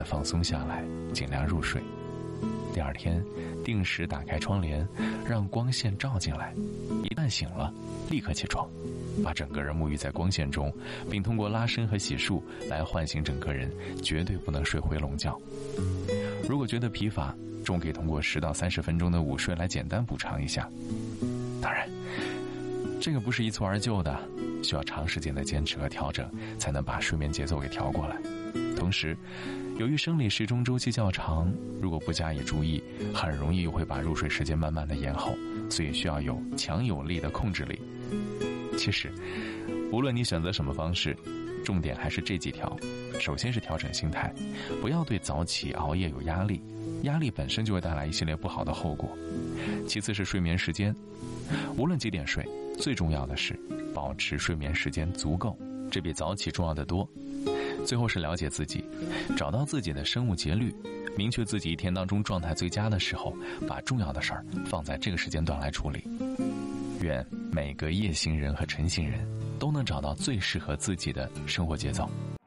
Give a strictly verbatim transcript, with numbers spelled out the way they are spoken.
放松下来，尽量入睡。第二天定时打开窗帘，让光线照进来，一旦醒了立刻起床，把整个人沐浴在光线中，并通过拉伸和洗漱来唤醒整个人，绝对不能睡回笼觉。如果觉得疲乏，中午可以通过十到三十分钟的午睡来简单补偿一下。当然这个不是一蹴而就的，需要长时间的坚持和调整，才能把睡眠节奏给调过来。同时由于生理时钟周期较长，如果不加以注意，很容易又会把入睡时间慢慢的延后，所以需要有强有力的控制力。其实无论你选择什么方式，重点还是这几条。首先是调整心态，不要对早起熬夜有压力，压力本身就会带来一系列不好的后果。其次是睡眠时间，无论几点睡，最重要的是保持睡眠时间足够，这比早起重要得多。最后是了解自己，找到自己的生物节律，明确自己一天当中状态最佳的时候，把重要的事儿放在这个时间段来处理。愿每个夜行人和晨行人都能找到最适合自己的生活节奏。